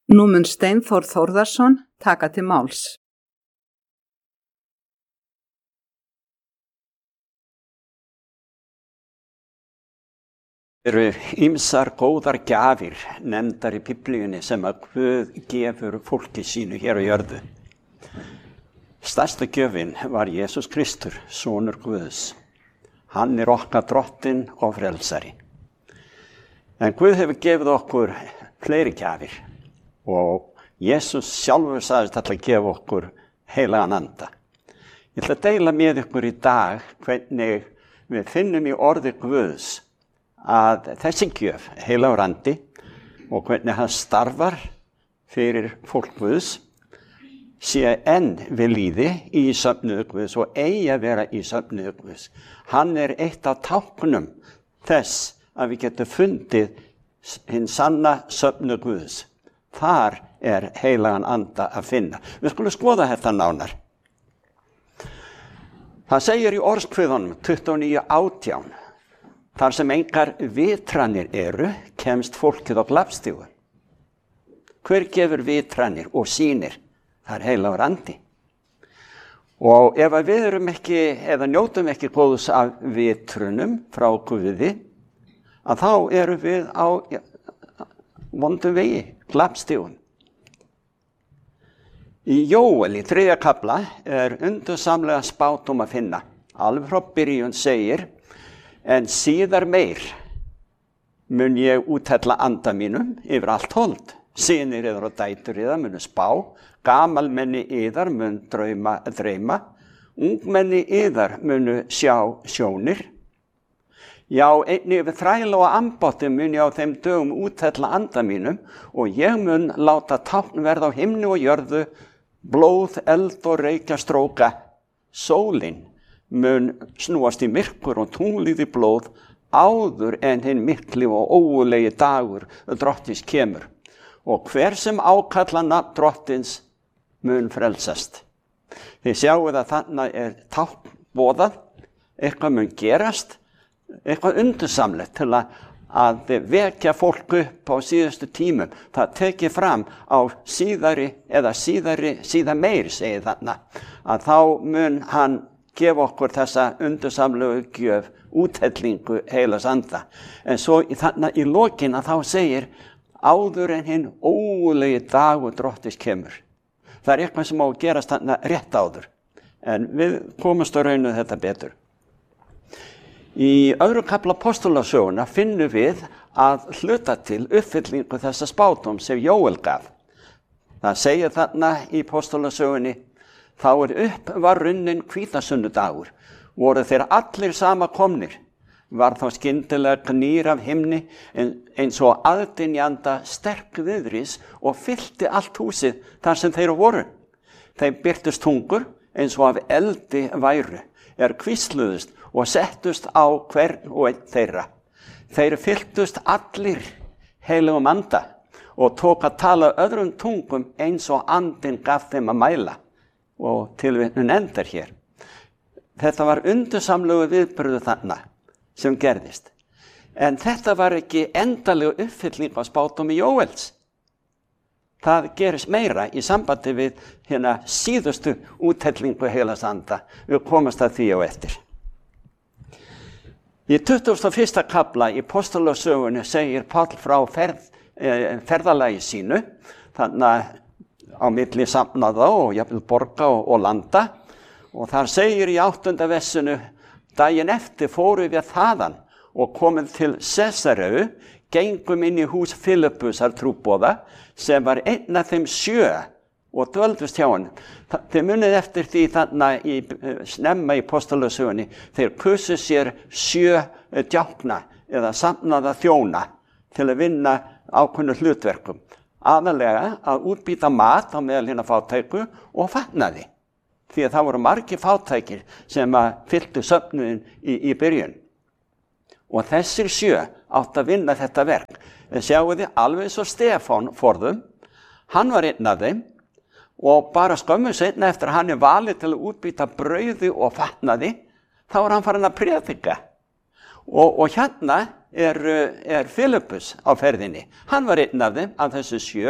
Nú mun Steinþór Þórðarson taka til máls. Eru ýmsar góðar gjafir nefndar í Biblíunni sem að Guð gefur fólki sínu hér á jörðu. Stærsta gjöfin var Jesús Kristur, sonur Guðs. Hann er okkar drottinn og frelsari. En Guð hefur gefið okkur fleiri gjafir og Jesús sjálfur sagðist ætla að gefa okkur heilagan anda. Ég ætla að deila með ykkur í dag hvernig við finnum í orði Guðs að þessi gjöf, heilagur andi, og hvernig hann starfar fyrir fólk Guðs, sé enn við lýði í söfnuði Guðs og eigi að vera í söfnuði Guðs. Hann er eitt af táknum þess að við getum fundið hinn sanna söfnuð Guðs. Þar er heilagan anda að finna. Við skulum skoða þetta nánar. Það segir í orðskviðunum 29:18, þar sem engar vitranir eru, kemst fólkið á glapstígu. Hver gefur vitranir og sýnir? Það er heilagur andi. Og ef við erum ekki, eða njótum ekki góðs af vitrunum frá Guði, að þá erum við á vondum vegi, glapstígum. Í Jóel í 3. kafla er undursamlega spádóm að finna. Alveg frá byrjun segir: en síðar meir mun ég úthella anda mínum yfir allt hold. Synir yðar og dætur yðar munu spá, gamalmenni yðar mun dreyma, ungmenni yðar munu sjá sjónir. Já, einnig yfir þræla og ambátti mun ég á þeim dögum úthella anda mínum og ég mun láta tákn verða á himni og jörðu, blóð, eld og reykjastróka. Sólin mun snúast í myrkur og tunglið í blóð áður en hinn mikli og ógurlegi dagur drottins kemur. Og hver sem ákalla nafn drottins mun frelsast. Þið sjáuð að þarna er tákn boðað, eitthvað mun gerast, eitthvað undursamlegt til að vekja fólk upp á síðustu tímum. Það tekið fram á síðar meir, segir þarna, að þá mun hann gefa okkur þessa undursamlegu gjöf, úthellingu heilags anda. En svo þarna í lokin að þá segir: áður en hinn ógurlegi dagur drottins kemur. Það er eitthvað sem á að gerast þarna rétt áður. En við komumst á raunu þetta betur. Í 2. kafla Apostolasöguna finnum við að hluta til uppfyllingu þessa spádóms sem Jóel gaf. Það segir þarna í Apostolasögunni: þá var runnin hvítasunnudagur, voru þeir allir sama komnir. Var þá skyndilega gnýr af himni eins og aðdynjanda sterk viðris og fyllti allt húsið þar sem þeir voru. Þeim birtust tungur eins og af eldi væru, hvísluðust og settust á hvern og einn þeirra. Þeir fylltust allir heilugum anda og tók að tala öðrum tungum eins og andinn gaf þeim að mæla. Og tilvitnun endar hér. Þetta var undursamlegu viðburður þarna sem gerðist. En þetta var ekki endalega uppfylling á spádómi Jóels. Það gerist meira í sambandi við hérna síðustu úthellingu heilags anda. Við komast að því á eftir. Í 21. kafla í Apostolasögunni segir Páll frá ferðalagi sínu, þannig á milli safnaða og jafnvel borga og landa. Og þar segir í 8. versinu: daginn eftir fóru við þaðan og komum til Sesareu, gengum inn í hús Filippusar trúboða, sem var einn af þeim 7 og dvöldust hjá hann. Þið munið eftir því þarna snemma í Apostolasögunni, þeir kusu sér 7 djákna eða safnaða þjóna til að vinna ákveðnu hlutverkum. Aðalega að útbýta mat á meðal hinna fátæku og fatnaði. Því að það voru margir fátækir sem fylltu söfnuðin í byrjun. Og þessir 7 átt að vinna þetta verk. Sjáu þið alveg svo Stefán forðum, hann var einn af þeim og bara skömmu seinna eftir að hann valið til að útbýta brauði og fatnaði, þá var hann farin að prédika. Og hérna er Filippus á ferðinni. Hann var einn af þeim, af þessu 7,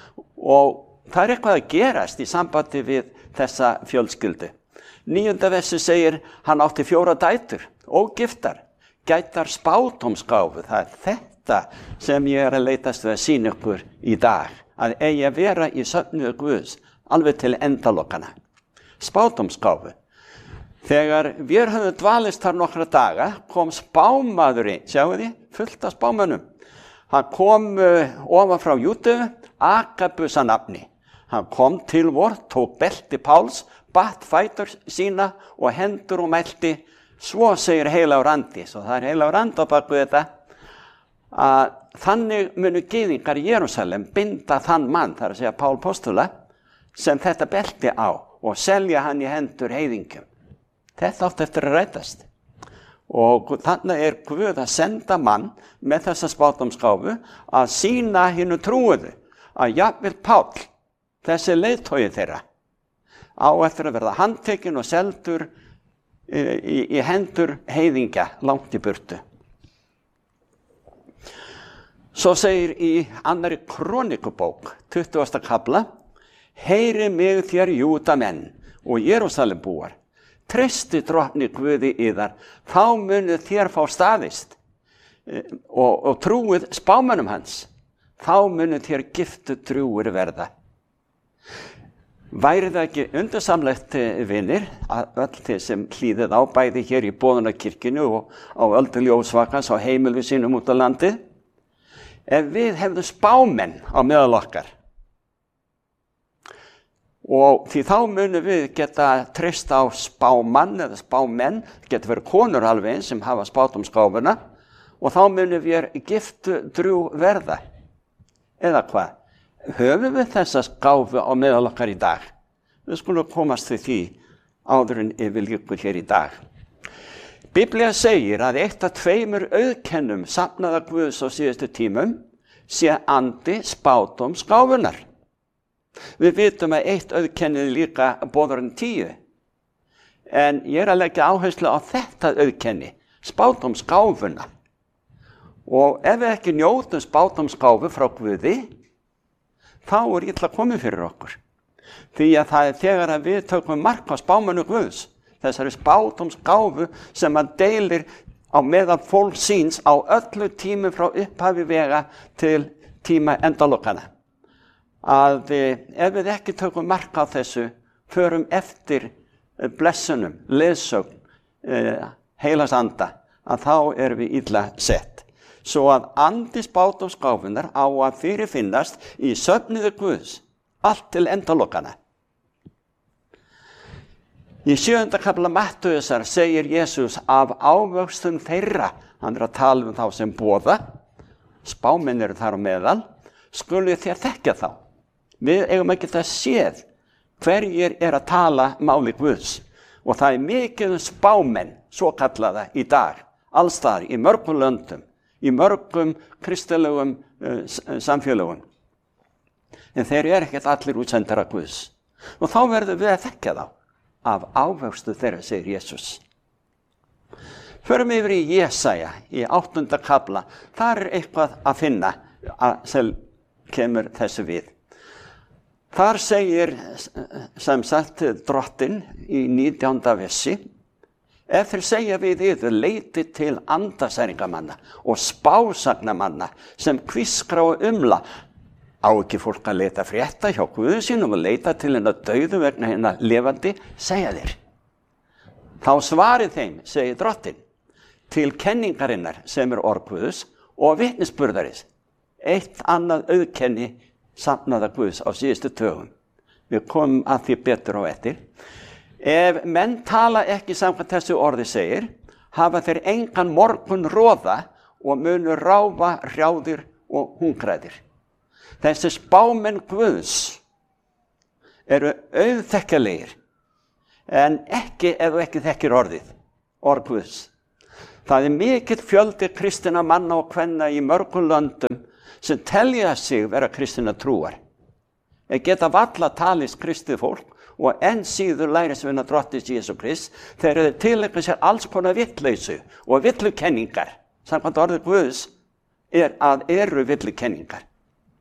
Og það eitthvað að gerast í sambandi við þessa fjölskyldu. 9. versi segir, hann átti 4 dætur, ógiftar, gætar spádómsgáfu. Það þetta sem ég að leitast við að sýna ykkur í dag, að eigi að vera í söfnuði Guðs, alveg til endalokana. Spádómsgáfu. Þegar við höfum dvalist þar nokkra daga, kom spámaðurinn, sjáu þið, fullt af spámönnum. Hann kom ofan frá Júdeu, Agabus að nafni. Hann kom til vor, tók belti Páls, batt fætur sína og hendur og mælti, svo segir heilagur andi, svo það heilagur andi á baku þetta, að þannig munu gyðingar í Jerúsalem binda þann mann, þar að segja Pál postula, sem þetta belti á og selja hann í hendur heiðingjum. Þetta átti eftir að rætast. Og þannig Guð að senda mann með þessa spádómsgáfu að sýna hinu trúuðu að jafnvel Páll, þessi leiðtogi þeirra, á eftir að verða handtekinn og seldur í hendur heiðingja langt í burtu. Svo segir í annarri krónikubók, 20. kafla, heyri mig þér Júdamenn og Jerúsalembúar, treysti drottni Guði yðar, þá munu þér fá staðist og trúið spámönnum hans, þá munu þér giftu drjúgur verða. Væri það ekki undursamlegt, vinir, að öll þeir sem hlýðið á bæði hér í Boðunarkirkjunni og á öldu ljósvakans á heimilum sínum út á landið, ef við hefðum spámenn á meðal okkar? Og því þá munum við geta treyst á spámann eða spámenn, geta verið konur alveg eins sem hafa spádómsgáfuna, og þá munum við giftu drjúg verða. Eða hvað? Höfum við þessa gáfu á meðal okkar í dag? Við skulum komast til því áður en yfir líkur hér í dag. Biblía segir að 1 af 2 auðkennum safnaða Guðs á síðustu tímum sé andi spádómsgáfunar. Við vitum að 1 auðkennið líka boðurinn 10. En ég að leggja áherslu á þetta auðkenni, spádómsgáfuna. Og ef við ekki njótum spádómsgáfu frá Guði, þá illa komið fyrir okkur. Því að það þegar að við tökum mark á spámönnum Guðs, þessari spádómsgáfu sem hann deilir á meðal fólk síns á öllu tímum frá upphafi vega til tíma endalokana. Að ef við ekki tökum mark á þessu, förum eftir blessunum, leiðsögn, heilags anda, að þá erum við illa sett. Svo að andi spádómsgáfunar á að fyrirfinnast í söfnuði Guðs, allt til endalokana. Í 7. kafla Mattheusar segir Jesús af ávöxtum þeirra, hann að tala þá sem boða, spámenn eru þar á meðal, skulu þér þekkja þá. Við eigum ekki það séð hverjir að tala máli Guðs. Og það mikið spámenn, svo kallaða, í dag, allstaðar, í mörgum löndum, í mörgum kristilegum samfélögum. En þeir ekkert allir útsendara Guðs. Og þá verðum við að þekkja þá. Af ávöxtu þeirra, segir Jesús. Förum yfir í Jesaja, í 8. kafla. Þar eitthvað að finna sem kemur þessu við. Þar segir sem sagt drottinn í 19. versi, ef þeir segja við yður, leiti til andasæringamanna og spásagnamanna sem hviskra og umla, á ekki fólk að leita frétta hjá Guði sínum og leita til hennar dauðu vegna hennar lifandi, segja þeir. Þá svarið þeim, segir drottinn, til kenningarinnar sem orð Guðs og vitnisburðarins, eitt annað auðkenni safnaða Guðs á síðustu tögum. Við komum að því betur á eftir. Ef menn tala ekki samkvæmt þessu orði segir, hafa þeir engan morgun roða og munu ráfa hrjáðir og hungræðir. Þessi spámenn Guðs eru auðþekkjanlegir, en ekki ef þú ekki þekkir orð Guðs. Það mikill fjöldi kristinna manna og kvenna í mörgum löndum sem telja sig vera kristinna trúar. Geta varla talist kristið fólk og enn síður lærisveina drottins Jesú Krist, þeir eru tileignað sér alls konar vitleysu og villukenningar. Samkvæmt orðið Guðs eru villukenningar.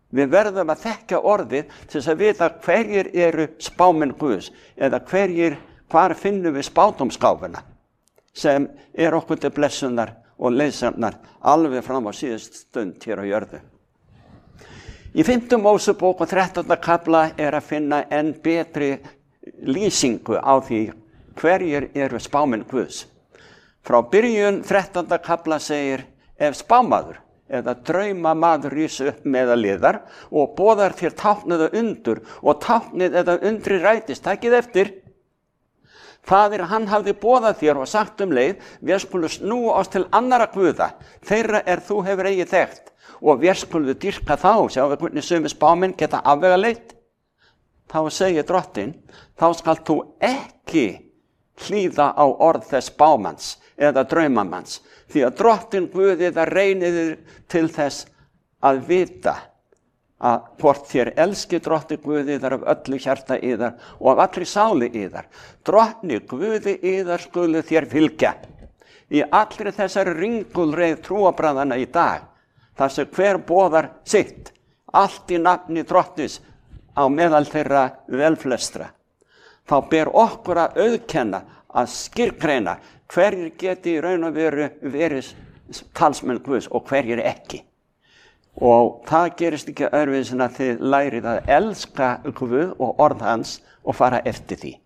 Við verðum að þekka orðið til þess að vita hverjir eru spámenn Guðs eða hvar finnum við spádómsgáfuna sem okkur til blessunar og leiðsagnar alveg fram á síðust stund hér á jörðu. Í 5. Mósebók og 13. kafla að finna enn betri lýsingu á því hverjir eru spámenn Guðs. Frá byrjun 13. kafla segir, ef spámaður eða draumamaður rís upp meðal liðar og boðar þér táknið eða undur og táknið eða undri rætist, takið eftir. Það hann hafði boðað þér og sagt leið, við skulum snúa oss til annara guða, þeirra þú hefur eigi þekkt, og við skulum dýrka þá, sjáum við hvernig sumir spámenn geta afvegaleitt. Þá segir drottinn, þá skalt þú ekki hlýða á orð þess spámanns eða draumamanns, því að drottinn Guði það reynir til þess að vita að hvort þér elski drottni Guði þar af öllu hjarta yðar og af allri sáli yðar. Drottni Guði yðar skulu þér fylgja. Í allri þessari ringulreið trúarbragðanna í dag, þar sem hver boðar sitt, allt í nafni drottnis á meðal þeirra velflestra, þá ber okkur að auðkenna, að skilgreina hverjir geti í raun og veru verið talsmenn Guðs og hverjir ekki. Og það gerist ekki öðruvísi en að þið lærið að elska Guð og orð hans og fara eftir því.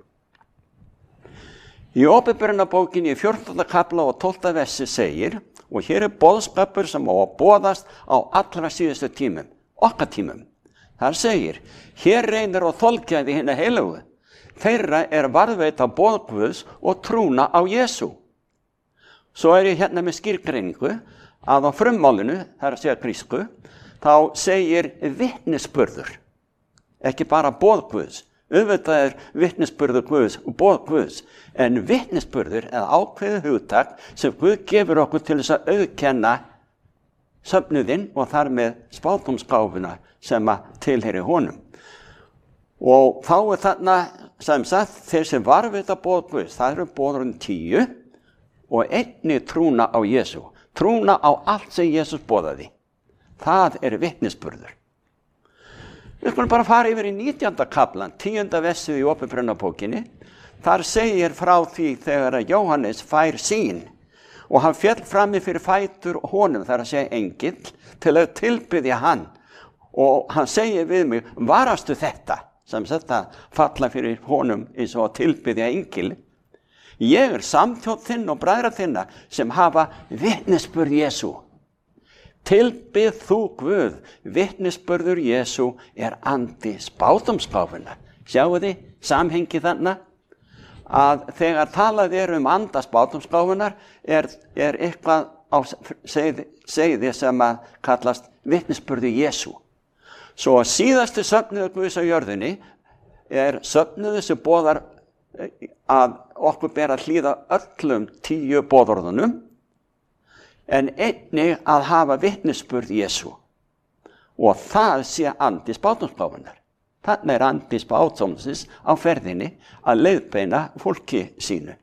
Í Åpenbarunarbókinni í 14. kafla og 12. versi segir, og hér boðskapur sem á að boðast á allra síðustu tímum, okkar tímum. Þar segir, hér reynir og þolgæði hinna heilagu. Þeirra varðveita boð Guðs og trúna á Jesú. Svo ég hérna með skýrgreiningu að á frummálinu, það að segja grísku, þá segir vitnisburður, ekki bara boð Guðs. Auðvitað vitnisburður Guðs og boð Guðs, en vitnisburður ákveðið hugtak sem Guð gefur okkur til þess að auðkenna söfnuðinn og þar með spádómsgáfuna sem tilheyrir honum. Og þá þarna, sem sagt, þeir sem varðveita boð Guðs, það eru boðurinn 10 og einnig trúna á Jesú. Trúna á allt sem Jesús boðaði. Það vitnisburður. Við skulum bara fara yfir í 19. kaflan, 10. versið í Åpenbarunarbókinni. Þar segir frá því þegar Jóhannes fær sýn og hann féll frammi fyrir fætur honum, þar að segja engill, til að tilbiðja hann. Og hann segir við mig, varastu þetta? Sem þetta falla fyrir honum eins og tilbiðja engil. Ég samþjóð þinn og bræðra þinna sem hafa vitnisburð Jesú. Tilbið þú Guð, vitnisburður Jesú andi spádómsgáfuna. Sjáu þið samhengi þarna að þegar talað anda spádómsgáfunar eitthvað á segði sem kallast vitnisburður Jesú. Svo síðasti söfnuður Guðs á jörðinni söfnuður sem boðar að okkur ber að hlýða öllum 10 boðorðunum, en einnig að hafa vitnisburð Jesú. Og það sé andi spádómsgáfunar. Þannig andi spádómsins á ferðinni að leiðbeina fólki sínu.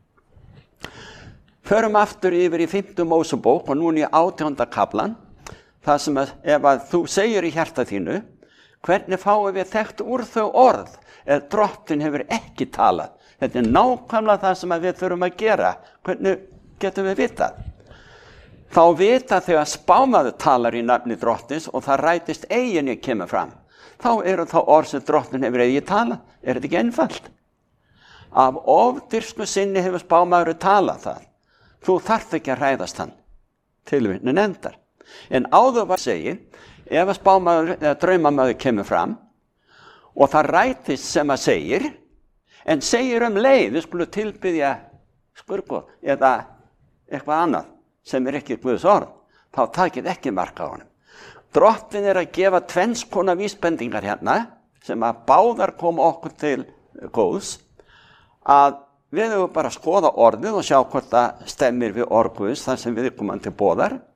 Förum aftur yfir í 5. Mósebók og núna í 18. kaflan, það sem ef þú segir í hjarta þínu, hvernig fáum við þekkt úr þau orð ef drottinn hefur ekki talað? Þetta nákvæmlega það sem við þurfum að gera. Hvernig getum við vitað? Þá vita þegar spámaður talar í nafni drottins og það rætist eiginni kemur fram. Þá þá orð sem drottinn hefur eigi talað. Þetta ekki einfalt? Af ofdýrsku sinni hefur spámaður talað það. Þú þarft ekki að hræðast hann. Tilvitnun endar. En áður var segir, ef spámaður eða draumamaður kemur fram og það rætist sem segir, en segir leið, við skulum tilbiðja skurgoð eða eitthvað annað sem ekki Guðs orð, þá takið ekki mark á honum. Drottinn að gefa tvenns konar vísbendingar hérna, sem báðar koma okkur til góðs, að við höfum bara að skoða orðið og sjá hvort það stemmir við orð Guðs, þar sem viðkomandi boðar,